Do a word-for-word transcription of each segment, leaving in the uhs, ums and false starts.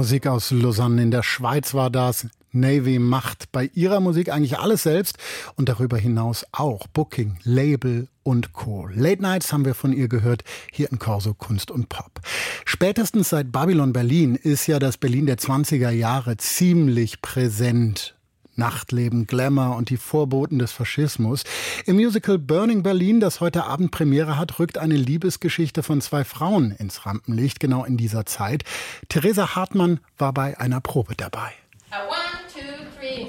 Musik aus Lausanne in der Schweiz war das. Navy macht bei ihrer Musik eigentlich alles selbst und darüber hinaus auch Booking, Label und Co. Late Nights haben wir von ihr gehört, hier in Corso Kunst und Pop. Spätestens seit Babylon Berlin ist ja das Berlin der zwanziger Jahre ziemlich präsent. Nachtleben, Glamour und die Vorboten des Faschismus. Im Musical Burning Berlin, das heute Abend Premiere hat, rückt eine Liebesgeschichte von zwei Frauen ins Rampenlicht, genau in dieser Zeit. Theresa Hartmann war bei einer Probe dabei. Uh, one, two, three,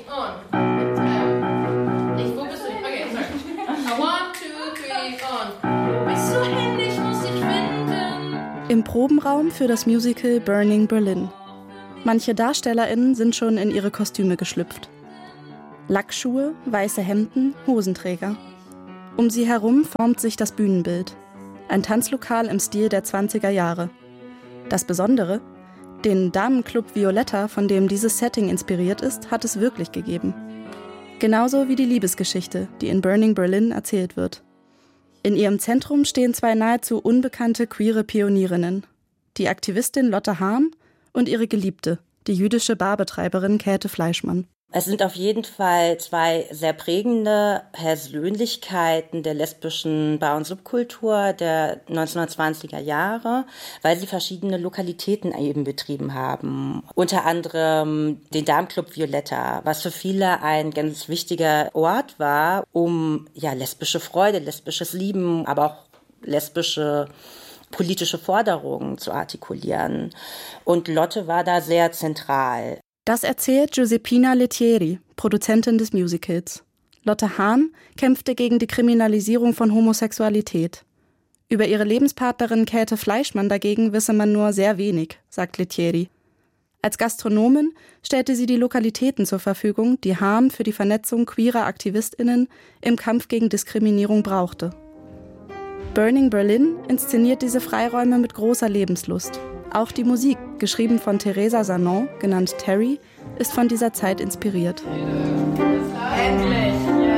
on. Ich, wo bist du? Okay, sorry. Uh, one, two, three, on. Bist du hin, ich muss dich finden. Im Probenraum für das Musical Burning Berlin. Manche DarstellerInnen sind schon in ihre Kostüme geschlüpft. Lackschuhe, weiße Hemden, Hosenträger. Um sie herum formt sich das Bühnenbild. Ein Tanzlokal im Stil der zwanziger Jahre. Das Besondere: den Damenclub Violetta, von dem dieses Setting inspiriert ist, hat es wirklich gegeben. Genauso wie die Liebesgeschichte, die in Burning Berlin erzählt wird. In ihrem Zentrum stehen zwei nahezu unbekannte queere Pionierinnen. Die Aktivistin Lotte Harm und ihre Geliebte, die jüdische Barbetreiberin Käthe Fleischmann. Es sind auf jeden Fall zwei sehr prägende Persönlichkeiten der lesbischen Bar- und Subkultur der neunzehnhundertzwanziger Jahre, weil sie verschiedene Lokalitäten eben betrieben haben. Unter anderem den Damenclub Violetta, was für viele ein ganz wichtiger Ort war, um ja lesbische Freude, lesbisches Lieben, aber auch lesbische politische Forderungen zu artikulieren. Und Lotte war da sehr zentral. Das erzählt Giuseppina Lettieri, Produzentin des Musicals. Lotte Harm kämpfte gegen die Kriminalisierung von Homosexualität. Über ihre Lebenspartnerin Käthe Fleischmann dagegen wisse man nur sehr wenig, sagt Lettieri. Als Gastronomin stellte sie die Lokalitäten zur Verfügung, die Harm für die Vernetzung queerer AktivistInnen im Kampf gegen Diskriminierung brauchte. Burning Berlin inszeniert diese Freiräume mit großer Lebenslust. Auch die Musik, geschrieben von Teresa Sanon, genannt Terry, ist von dieser Zeit inspiriert. Endlich!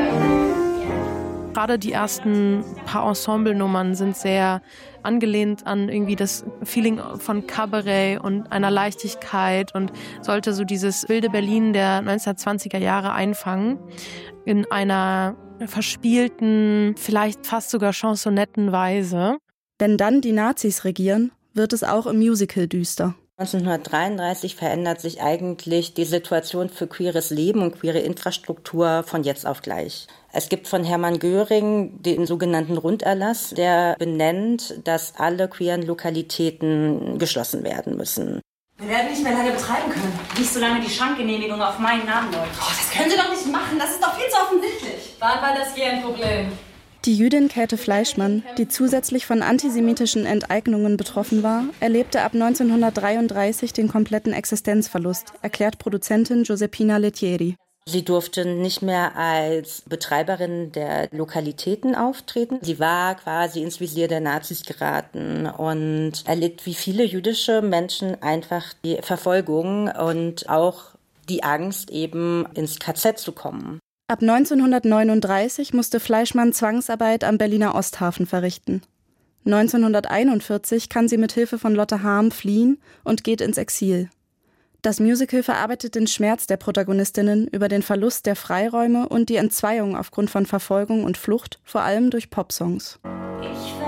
Gerade die ersten paar Ensemblenummern sind sehr angelehnt an irgendwie das Feeling von Kabarett und einer Leichtigkeit und sollte so dieses wilde Berlin der neunzehnhundertzwanziger Jahre einfangen in einer verspielten, vielleicht fast sogar chansonettenweise. Wenn dann die Nazis regieren, wird es auch im Musical düster. neunzehnhundertdreiunddreißig verändert sich eigentlich die Situation für queeres Leben und queere Infrastruktur von jetzt auf gleich. Es gibt von Hermann Göring den sogenannten Runderlass, der benennt, dass alle queeren Lokalitäten geschlossen werden müssen. Wir werden nicht mehr lange betreiben können. Nicht solange die Schankgenehmigung auf meinen Namen läuft. Oh, das können Sie doch nicht machen, das ist doch viel zu offensichtlich. Wann war das hier ein Problem? Die Jüdin Käthe Fleischmann, die zusätzlich von antisemitischen Enteignungen betroffen war, erlebte ab neunzehnhundertdreiunddreißig den kompletten Existenzverlust, erklärt Produzentin Giuseppina Lettieri. Sie durfte nicht mehr als Betreiberin der Lokalitäten auftreten. Sie war quasi ins Visier der Nazis geraten und erlitt wie viele jüdische Menschen einfach die Verfolgung und auch die Angst, eben ins K Z zu kommen. Ab neunzehnhundertneununddreißig musste Fleischmann Zwangsarbeit am Berliner Osthafen verrichten. neunzehnhunderteinundvierzig kann sie mit Hilfe von Lotte Harm fliehen und geht ins Exil. Das Musical verarbeitet den Schmerz der Protagonistinnen über den Verlust der Freiräume und die Entzweiung aufgrund von Verfolgung und Flucht, vor allem durch Popsongs.